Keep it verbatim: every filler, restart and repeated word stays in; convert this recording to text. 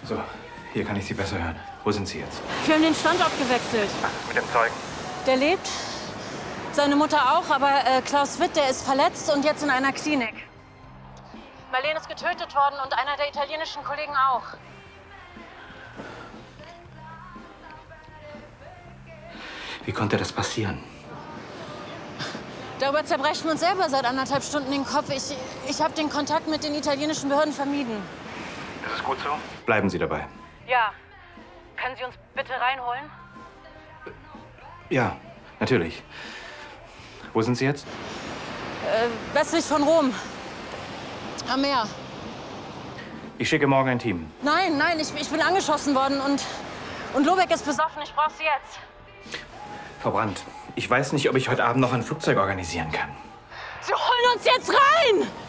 So, hier kann ich Sie besser hören. Wo sind Sie jetzt? Wir haben den Standort gewechselt. Mit dem Zeugen? Der lebt. Seine Mutter auch, aber äh, Klaus Witt, der ist verletzt und jetzt in einer Klinik. Marlene ist getötet worden und einer der italienischen Kollegen auch. Wie konnte das passieren? Darüber zerbrechen wir uns selber seit anderthalb Stunden den Kopf. Ich, ich habe den Kontakt mit den italienischen Behörden vermieden. Ist es gut so? Bleiben Sie dabei. Ja. Können Sie uns bitte reinholen? Ja, natürlich. Wo sind Sie jetzt? Äh, westlich von Rom. Am Meer. Ich schicke morgen ein Team. Nein, nein, ich, ich bin angeschossen worden und, und Lobeck ist besoffen. Ich brauche Sie jetzt. Frau Brandt, ich weiß nicht, ob ich heute Abend noch ein Flugzeug organisieren kann. Sie holen uns jetzt rein!